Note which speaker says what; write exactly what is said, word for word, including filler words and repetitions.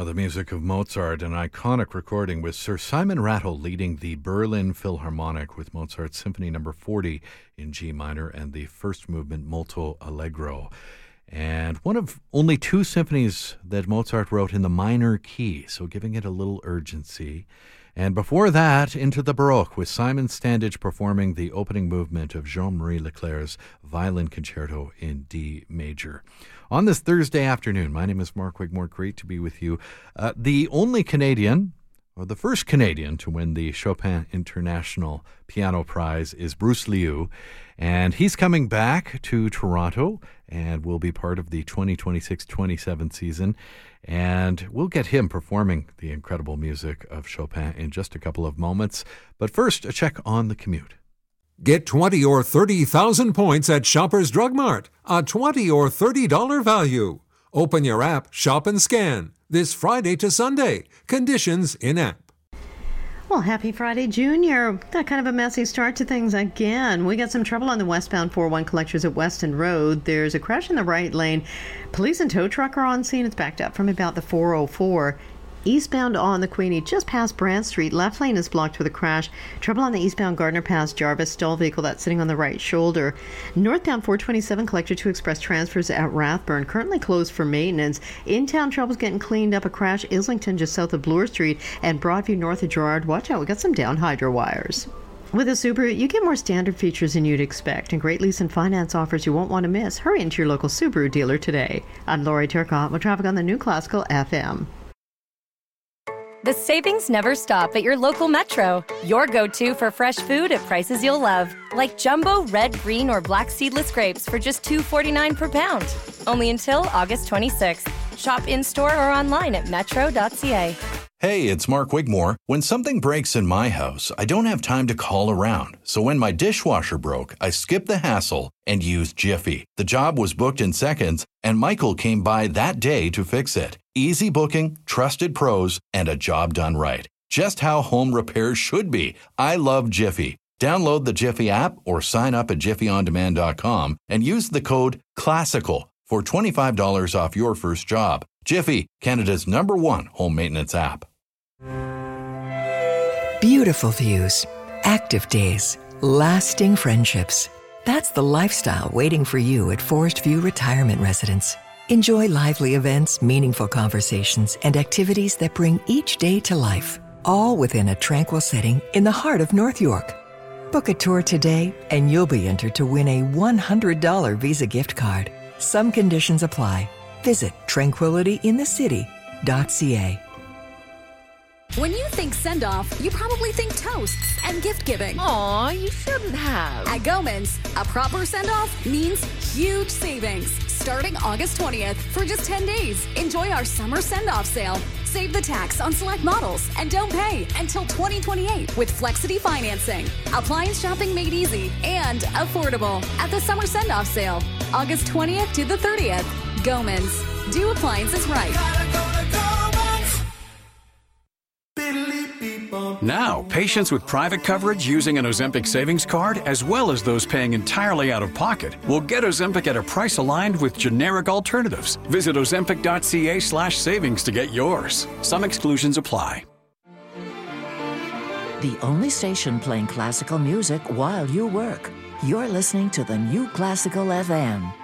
Speaker 1: Well, the music of Mozart, an iconic recording with Sir Simon Rattle leading the Berlin Philharmonic with Mozart's Symphony Number forty in G minor and the first movement Molto Allegro. And one of only two symphonies that Mozart wrote in the minor key, so giving it a little urgency. And before that, into the Baroque with Simon Standage performing the opening movement of Jean-Marie Leclerc's Violin Concerto in D major. On this Thursday afternoon, my name is Mark Wigmore. Great to be with you. Uh, the only Canadian, or the first Canadian to win the Chopin International Piano Prize is Bruce Liu, and he's coming back to Toronto and will be part of the twenty twenty-six twenty-seven season. And we'll get him performing the incredible music of Chopin in just a couple of moments. But first, a check on the commute.
Speaker 2: Get twenty or thirty thousand points at Shoppers Drug Mart. A twenty or thirty dollars value. Open your app, shop and scan. This Friday to Sunday. Conditions in app.
Speaker 3: Well, happy Friday, Junior. Got kind of a messy start to things again. We got some trouble on the westbound four oh one collectors at Weston Road. There's a crash in the right lane. Police and tow truck are on scene. It's backed up from about the four oh four. Eastbound on the Queenie, just past Brant Street. Left lane is blocked with a crash. Trouble on the eastbound Gardner Pass Jarvis stall vehicle that's sitting on the right shoulder. Northbound four twenty-seven collector two express transfers at Rathburn, currently closed for maintenance. In-town trouble's getting cleaned up. A crash Islington just south of Bloor Street and Broadview north of Gerard. Watch out, we got some down hydro wires. With a Subaru, you get more standard features than you'd expect and great lease and finance offers you won't want to miss. Hurry into your local Subaru dealer today. I'm Lori Turcotte with traffic on the New Classical F M.
Speaker 4: The savings never stop at your local Metro. Your go-to for fresh food at prices you'll love. Like jumbo red, green, or black seedless grapes for just two dollars and forty-nine cents per pound. Only until August twenty-sixth. Shop in-store or online at metro dot c a.
Speaker 5: Hey, it's Mark Wigmore. When something breaks in my house, I don't have time to call around. So when my dishwasher broke, I skipped the hassle and used Jiffy. The job was booked in seconds, and Michael came by that day to fix it. Easy booking, trusted pros, and a job done right. Just how home repairs should be. I love Jiffy. Download the Jiffy app or sign up at jiffy on demand dot com and use the code CLASSICAL for twenty-five dollars off your first job. Jiffy, Canada's number one home maintenance app.
Speaker 6: Beautiful views, active days, lasting friendships. That's the lifestyle waiting for you at Forest View Retirement Residence. Enjoy lively events, meaningful conversations, and activities that bring each day to life, all within a tranquil setting in the heart of North York. Book a tour today, and you'll be entered to win a one hundred dollars Visa gift card. Some conditions apply. Visit tranquility in the city dot c a.
Speaker 7: When you think send-off, you probably think toasts and gift-giving.
Speaker 8: Aw, you shouldn't have.
Speaker 7: At Goman's, a proper send-off means huge savings. Starting August twentieth, for just ten days, enjoy our summer send-off sale. Save the tax on select models and don't pay until twenty twenty-eight with Flexity financing. Appliance shopping made easy and affordable at the summer send-off sale. August twentieth to the thirtieth. Goman's. Do appliances right.
Speaker 9: Now, patients with private coverage using an Ozempic savings card, as well as those paying entirely out of pocket, will get Ozempic at a price aligned with generic alternatives. Visit ozempic dot c a slash savings to get yours. Some exclusions apply.
Speaker 10: The only station playing classical music while you work. You're listening to the New Classical F M.